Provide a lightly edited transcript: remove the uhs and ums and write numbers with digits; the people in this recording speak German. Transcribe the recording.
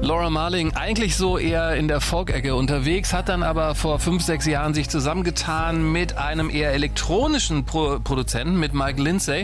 Laura Marling, eigentlich so eher in der Folk-Ecke unterwegs, hat dann aber vor 5, 6 Jahren sich zusammengetan mit einem eher elektronischen Produzenten, mit Mike Lindsay.